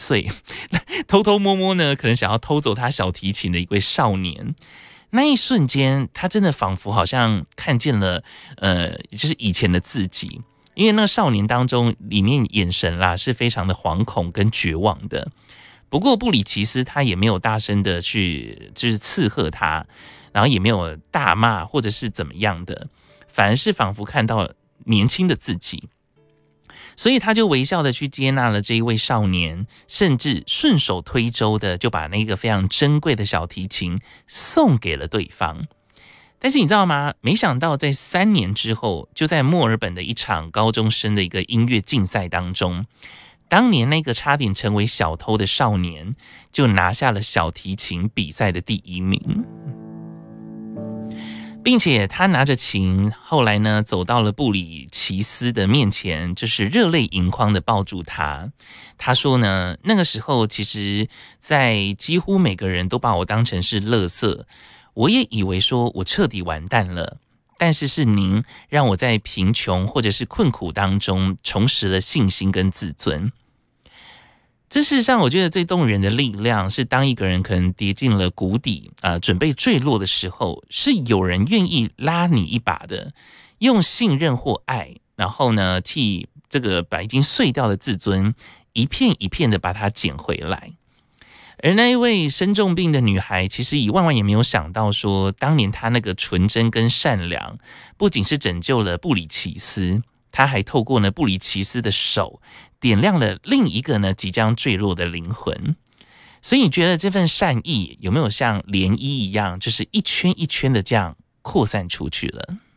岁，偷偷摸摸呢，可能想要偷走他小提琴的一位少年。那一瞬间，他真的仿佛好像看见了，就是以前的自己。因为那个少年当中，里面眼神啦是非常的惶恐跟绝望的。不过布里奇斯他也没有大声的去就是斥喝他，然后也没有大骂或者是怎么样的，反而是仿佛看到年轻的自己。所以他就微笑的去接纳了这一位少年，甚至顺手推舟的就把那个非常珍贵的小提琴送给了对方。但是你知道吗？没想到在3年之后，就在墨尔本的一场高中生的一个音乐竞赛当中，当年那个差点成为小偷的少年，就拿下了小提琴比赛的第1名。并且他拿着琴，后来呢走到了布里奇斯的面前，就是热泪盈眶的抱住他。他说呢，那个时候其实在几乎每个人都把我当成是垃圾，我也以为说我彻底完蛋了，但是是您让我在贫穷或者是困苦当中重拾了信心跟自尊。这事实上我觉得最动人的力量是当一个人可能跌进了谷底，准备坠落的时候，是有人愿意拉你一把的，用信任或爱，然后呢替这个把已经碎掉的自尊一片一片的把它捡回来。而那一位生重病的女孩，其实以万万也没有想到说，当年她那个纯真跟善良，不仅是拯救了布里奇斯，她还透过呢布里奇斯的手，点亮了另一个呢即将坠落的灵魂。所以你觉得这份善意有没有像涟漪一样，就是一圈一圈的这样扩散出去了？